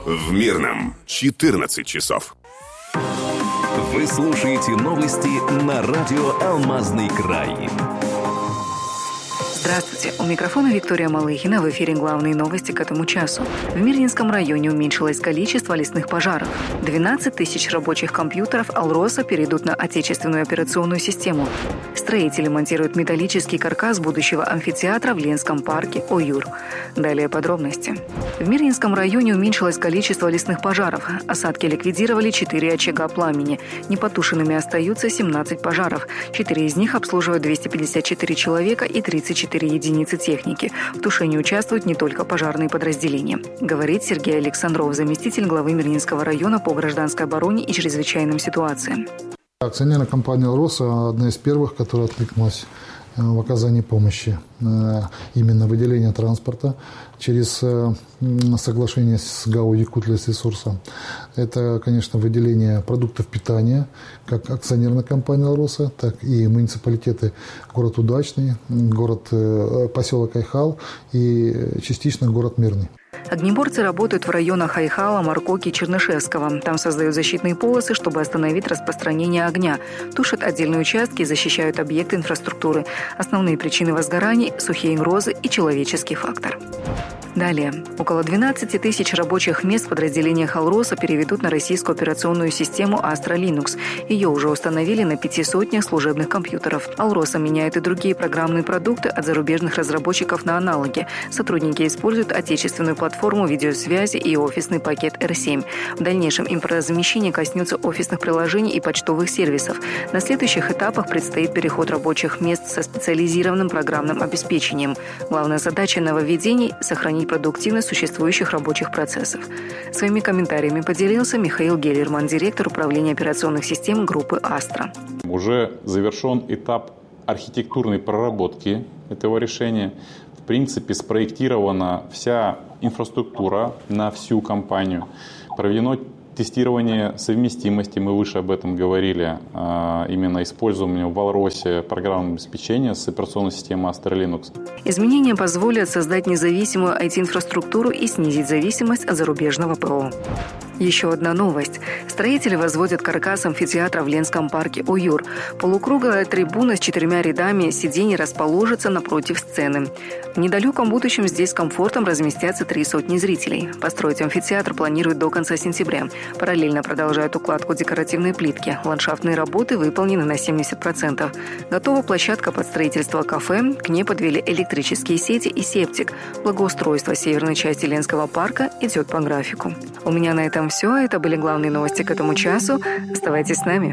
В Мирном 14 часов. Вы слушаете новости на радио «Алмазный край». Здравствуйте, у микрофона Виктория Малыхина. В эфире главные новости к этому часу. В Мирнинском районе уменьшилось количество лесных пожаров. 12 тысяч рабочих компьютеров «Алроса» перейдут на отечественную операционную систему. Строители монтируют металлический каркас будущего амфитеатра в Ленском парке «Уюр». Далее подробности. В Мирнинском районе уменьшилось количество лесных пожаров. Осадки ликвидировали 4 очага пламени. Непотушенными остаются 17 пожаров. 4 из них обслуживают 254 человека и 34 единицы техники. В тушении участвуют не только пожарные подразделения, говорит Сергей Александров, заместитель главы Мирнинского района по гражданской обороне и чрезвычайным ситуациям. Акционерная компания «Алроса» одна из первых, которая откликнулась в оказании помощи, именно выделение транспорта через соглашение с ГАО «Якутлесресурса». Это, конечно, выделение продуктов питания, как акционерная компания «Алроса», так и муниципалитеты город Удачный, поселок Айхал и частично город Мирный. Огнеборцы работают в районах Айхала, Маркоки и Чернышевского. Там создают защитные полосы, чтобы остановить распространение огня. Тушат отдельные участки и защищают объекты инфраструктуры. Основные причины возгораний – сухие грозы и человеческий фактор. Далее. Около 12 тысяч рабочих мест в подразделениях «Алроса» переведут на российскую операционную систему Astra Linux. Ее уже установили на 500 служебных компьютеров. «Алроса» меняет и другие программные продукты от зарубежных разработчиков на аналоги. Сотрудники используют отечественную платформу видеосвязи и офисный пакет R7. В дальнейшем импортозамещение коснется офисных приложений и почтовых сервисов. На следующих этапах предстоит переход рабочих мест со специализированным программным обеспечением. Главная задача нововведений – сохранить продуктивность существующих рабочих процессов. Своими комментариями поделился Михаил Геллерман, директор управления операционных систем группы «Астра». Уже завершен этап архитектурной проработки этого решения. В принципе, спроектирована вся инфраструктура на всю компанию. Проведено тестирование совместимости, мы выше об этом говорили, именно использование в «Алросе» программного обеспечения с операционной системой Astra Linux. Изменения позволят создать независимую IT-инфраструктуру и снизить зависимость от зарубежного ПО. Еще одна новость. Строители возводят каркас амфитеатра в Ленском парке «Уюр». Полукруглая трибуна с 4 рядами сидений расположится напротив сцены. В недалеком будущем здесь с комфортом разместятся 300 зрителей. Построить амфитеатр планируют до конца сентября. Параллельно продолжают укладку декоративной плитки. Ландшафтные работы выполнены на 70%. Готова площадка под строительство кафе. К ней подвели электрические сети и септик. Благоустройство северной части Ленского парка идет по графику. У меня на этом все. Это были главные новости к этому часу. Оставайтесь с нами.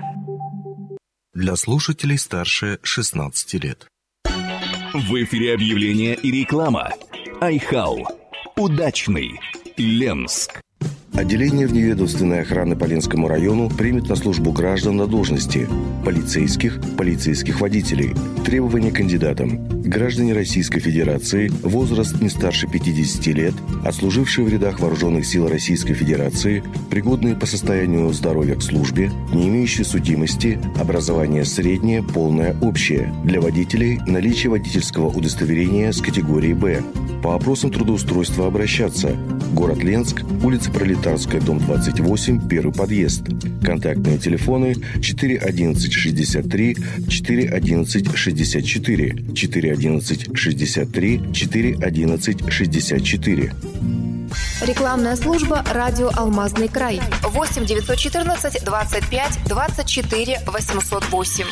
Для слушателей старше 16 лет. В эфире объявления и реклама. Айхал. Удачный. Ленск. Отделение вневедомственной охраны по Ленскому району примет на службу граждан на должности полицейских водителей. Требования кандидатам. Граждане Российской Федерации, возраст не старше 50 лет, отслужившие в рядах Вооруженных сил Российской Федерации, пригодные по состоянию здоровья к службе, не имеющие судимости, образование среднее, полное, общее. Для водителей наличие водительского удостоверения с категории «Б». По вопросам трудоустройства обращаться. Город Ленск, улица Пролетарская, дом 28, первый подъезд. Контактные телефоны 411 63 411 64 411 63 411 64. Рекламная служба «Радио Алмазный край». 8 914 25 24 808.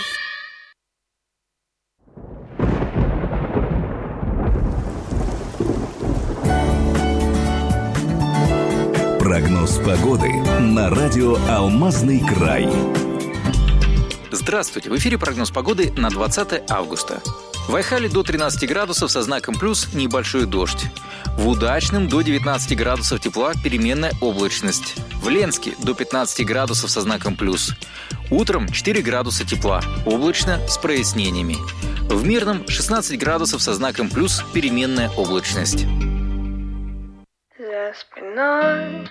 Прогноз погоды на радио «Алмазный край». Здравствуйте! В эфире прогноз погоды на 20 августа. В Айхале до 13 градусов со знаком плюс небольшой дождь. В Удачном до 19 градусов тепла переменная облачность. В Ленске до 15 градусов со знаком плюс. Утром 4 градуса тепла, облачно с прояснениями. В Мирном 16 градусов со знаком плюс переменная облачность. За спиной